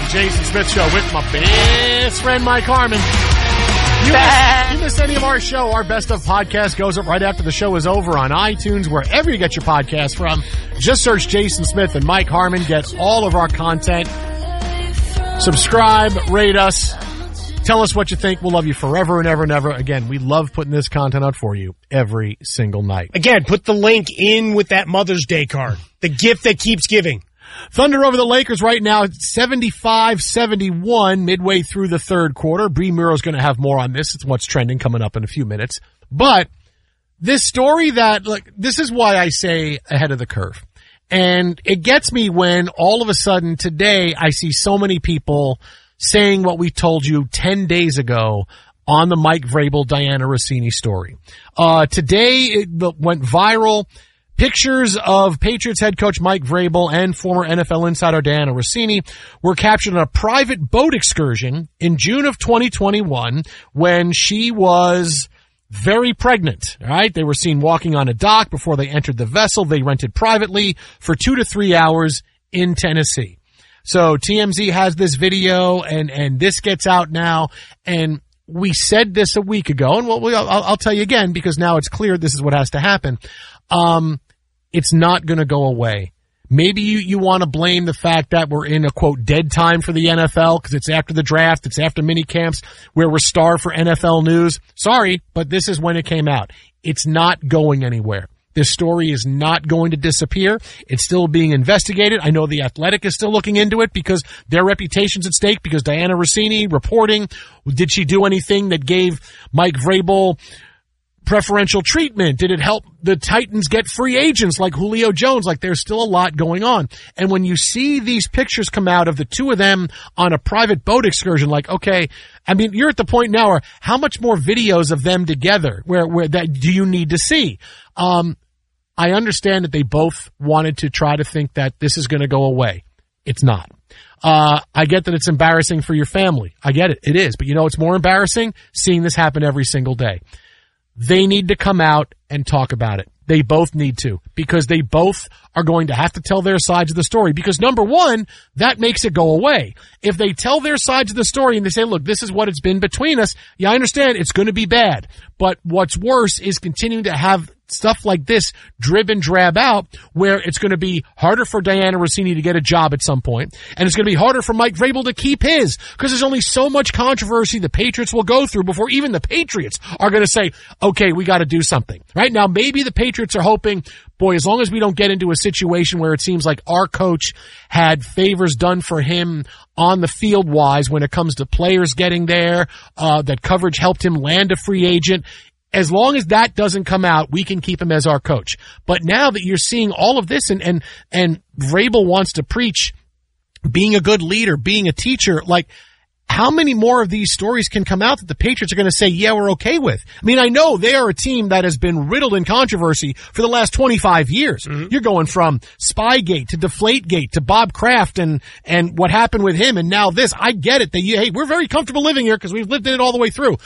Jason Smith Show with my best friend, Mike Harmon. You miss any of our show, our Best of podcast goes up right after the show is over on iTunes, wherever you get your podcast from. Just search Jason Smith and Mike Harmon. Get all of our content. Subscribe, rate us. Tell us what you think. We'll love you forever and ever and ever. Again, we love putting this content out for you every single night. Again, put the link in with that Mother's Day card. The gift that keeps giving. Thunder over the Lakers right now, 75-71 midway through the third quarter. Bree Muro's going to have more on this. It's what's trending coming up in a few minutes. But this story this is why I say ahead of the curve. And it gets me when all of a sudden today I see so many people saying what we told you 10 days ago on the Mike Vrabel, Diana Rossini story. Today it went viral. Pictures of Patriots head coach Mike Vrabel and former NFL insider Diana Rossini were captured on a private boat excursion in June of 2021 when she was very pregnant. All right. They were seen walking on a dock before they entered the vessel they rented privately for 2 to 3 hours in Tennessee. So TMZ has this video and this gets out now, and we said this a week ago, and I'll tell you again because now it's clear this is what has to happen. It's not going to go away. Maybe you want to blame the fact that we're in a, quote, dead time for the NFL because it's after the draft, it's after mini camps where we're starved for NFL news. Sorry, but this is when it came out. It's not going anywhere. This story is not going to disappear. It's still being investigated. I know The Athletic is still looking into it because their reputation's at stake because Diana Rossini reporting, did she do anything that gave Mike Vrabel preferential treatment? Did it help the Titans get free agents like Julio Jones? Like, there's still a lot going on. And when you see these pictures come out of the two of them on a private boat excursion, like, okay, I mean, you're at the point now where how much more videos of them together where that do you need to see? I understand that they both wanted to try to think that this is going to go away. It's not. I get that it's embarrassing for your family. I get it. It is. But you know, it's more embarrassing seeing this happen every single day. They need to come out and talk about it. They both need to, because they both are going to have to tell their sides of the story. Because number one, that makes it go away. If they tell their sides of the story and they say, look, this is what it's been between us. Yeah, I understand it's going to be bad. But what's worse is continuing to have stuff like this drib and drab out where it's going to be harder for Diana Rossini to get a job at some point, and it's going to be harder for Mike Vrabel to keep his, because there's only so much controversy the Patriots will go through before even the Patriots are going to say, okay, we got to do something. Right now, maybe the Patriots are hoping, boy, as long as we don't get into a situation where it seems like our coach had favors done for him on the field wise when it comes to players getting there, that coverage helped him land a free agent. As long as that doesn't come out, we can keep him as our coach. But now that you're seeing all of this and Vrabel wants to preach being a good leader, being a teacher, like, how many more of these stories can come out that the Patriots are going to say, yeah, we're okay with? I mean, I know they are a team that has been riddled in controversy for the last 25 years. Mm-hmm. You're going from Spygate to Deflategate to Bob Kraft and what happened with him, and now this. I get it. Hey, we're very comfortable living here because we've lived in it all the way through.